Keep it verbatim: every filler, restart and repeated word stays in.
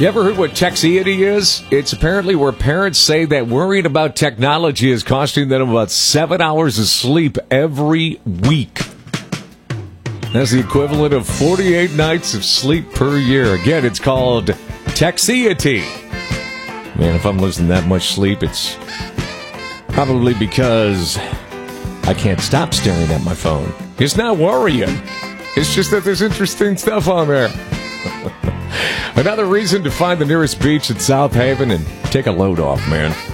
You ever heard what texiety is? It's apparently where parents say that worrying about technology is costing them about seven hours of sleep every week. That's the equivalent of forty-eight nights of sleep per year. Again, it's called texiety. Man, if I'm losing that much sleep, it's probably because I can't stop staring at my phone. It's not worrying. It's just that there's interesting stuff on there. Another reason to find the nearest beach in South Haven and take a load off, man.